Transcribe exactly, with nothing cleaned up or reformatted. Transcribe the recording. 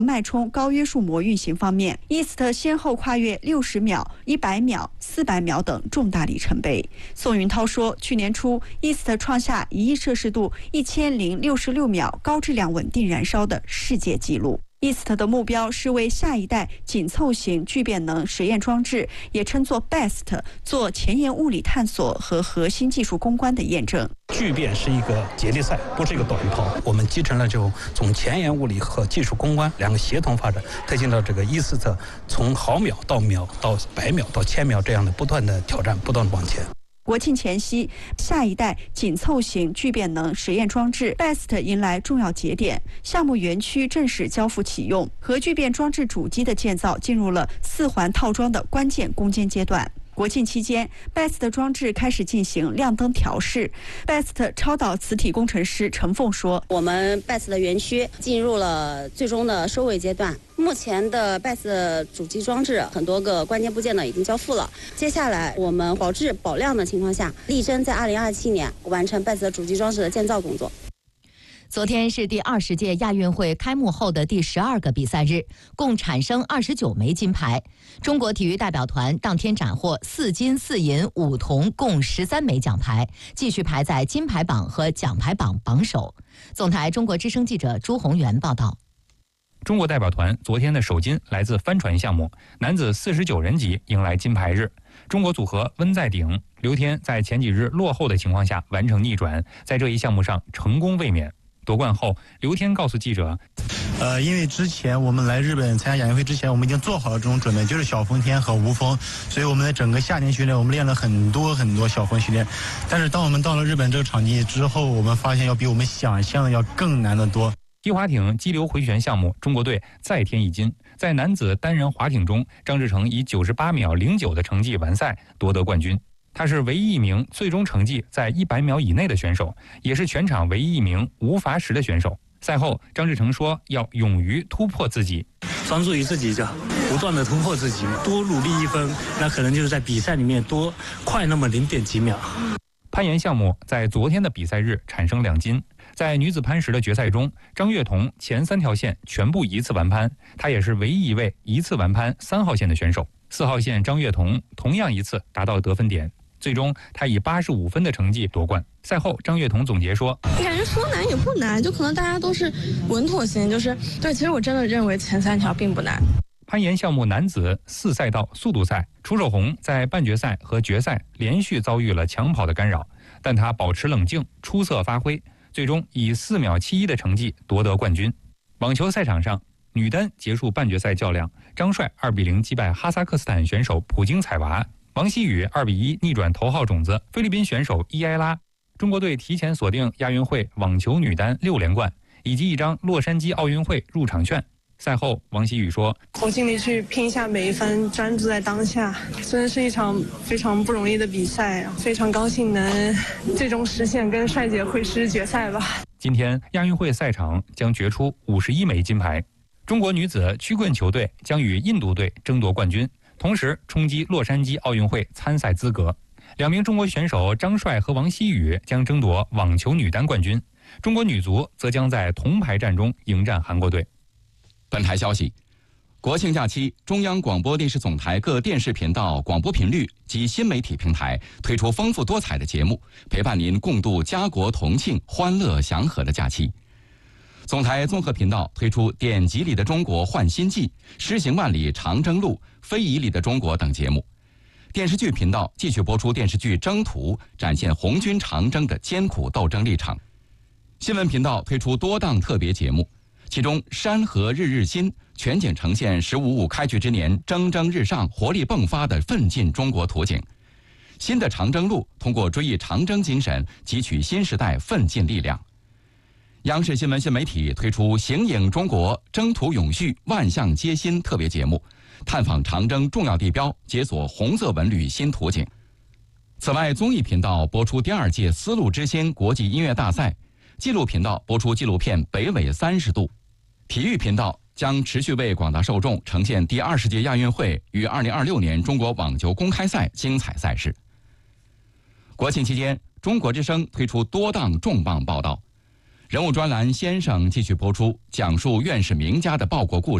脉冲高约束膜运行方面 ，East 先后跨越六十秒、一百秒、四百秒等重大里程碑。宋云涛说，去年初 East 创下一亿摄氏度一千零六十六秒高质量稳定燃烧的世界纪录。East 的目标是为下一代紧凑型聚变能实验装置，也称作 B E S T， 做前沿物理探索和核心技术攻关的验证。 聚变是一个接力赛，不是一个短跑。我们集成了这种从前沿物理和技术攻关两个协同发展，推进到这个 East 从毫秒到秒到百秒到千秒这样的不断的挑战，不断的往前。 国庆前夕，下一代紧凑型聚变能实验装置 B E S T 迎来重要节点，项目园区正式交付启用，核聚变装置主机的建造进入了四环套装的关键攻坚阶段。国庆期间 ，B E S T 的装置开始进行亮灯调试。B E S T 超导磁体工程师陈凤说：“ 我们 B E S T 的园区进入了最终的收尾阶段。目前的 B E S T 的主机装置很多个关键部件呢已经交付了。接下来我们保质保量的情况下，力争在二零二七年完成 B E S T 的主机装置的建造工作。” 昨天是第二十届亚运会开幕后的第十二个比赛日，共产生二十九枚金牌。中国体育代表团当天斩获四金四银五铜，共十三枚奖牌，继续排在金牌榜和奖牌榜榜首。总台中国之声记者朱宏元报道。 中国代表团昨天的首金来自帆船项目，男子四十九人级迎来金牌日。中国组合温在鼎、刘天在前几日落后的情况下完成逆转，在这一项目上成功卫冕。夺冠后，刘天告诉记者：“ 呃，因为之前我们来日本参加亚运会之前，我们已经做好了这种准备，就是小风天和无风，所以我们在整个夏天训练，我们练了很多很多小风训练。但是当我们到了日本这个场地之后，我们发现要比我们想象的要更难得多。” 皮划艇激流回旋项目，中国队再添一金。在男子单人划艇中，张志成以九十八秒零九的成绩完赛，夺得冠军。他是唯一一名最终成绩在一百秒以内的选手，也是全场唯一一名无罚时的选手。赛后，张志成说：“要勇于突破自己， 专注于自己，就不断的突破自己，多努力一分，那可能就是在比赛里面多快那么零点几秒。” 攀岩项目在昨天的比赛日产生两金。在女子攀石的决赛中，张悦彤前三条线全部一次完攀，她也是唯一一位一次完攀三号线的选手。四号线张悦彤同样一次达到得分点。最终，他以八十五分的成绩夺冠。赛后，张悦彤总结说：“ 感觉说难也不难，就可能大家都是稳妥型，就是对。其实我真的认为前三条并不难。” 攀岩项目男子四赛道速度赛，楚守宏在半决赛和决赛连续遭遇了抢跑的干扰，但他保持冷静，出色发挥，最终以四秒七一的成绩夺得冠军。网球赛场上，女单结束半决赛较量，张帅二比零击败哈萨克斯坦选手普京采娃。王希雨二比一逆转头号种子菲律宾选手伊埃拉，中国队提前锁定亚运会网球女单六连冠，以及一张洛杉矶奥运会入场券。赛后，王希雨说：“ 我尽力去拼一下每一分，专注在当下。真的是一场非常不容易的比赛，非常高兴能最终实现跟帅姐会师决赛吧。” 今天亚运会赛场将决出五十一枚金牌，中国女子曲棍球队将与印度队争夺冠军。同时冲击洛杉矶奥运会参赛资格。两名中国选手张帅和王希雨将争夺网球女单冠军，中国女足则将在铜牌战中迎战韩国队。 本台消息，国庆假期，中央广播电视总台各电视频道、广播频率及新媒体平台推出丰富多彩的节目，陪伴您共度家国同庆、欢乐祥和的假期。总台综合频道推出《典籍里的中国焕新纪》、《诗行万里长征路》、《非遗里的中国》等节目。电视剧频道继续播出电视剧《征途》，展现红军长征的艰苦斗争历程。新闻频道推出多档特别节目，其中《山河日日新》全景呈现十五五开局之年蒸蒸日上、活力迸发的奋进中国图景。新的长征路通过追忆长征精神，汲取新时代奋进力量。央视新闻新媒体推出《形影中国，征途永续，万象皆新》特别节目，探访长征重要地标，解锁红色文旅新图景。此外，综艺频道播出第二届丝路之星国际音乐大赛，纪录频道播出纪录片《北纬三十度》，体育频道将持续为广大受众呈现第二十届亚运会与二零二六年中国网球公开赛精彩赛事。国庆期间，中国之声推出多档重磅报道。 人物专栏先生继续播出，讲述院士名家的报国故事。